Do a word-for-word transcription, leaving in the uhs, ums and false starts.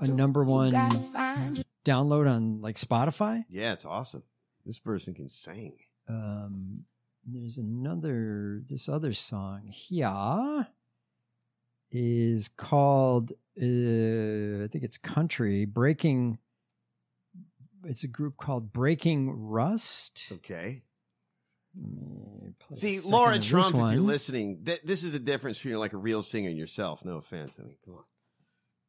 a number one download on like Spotify. Yeah, it's awesome. This person can sing. Um, there's another, this other song here is called, uh, I think it's country, Breaking. It's a group called Breaking Rust. Okay. play See, a second Laura of this Trump, if one. you're listening, th- this is the difference between like a real singer and yourself. No offense. I mean, come on.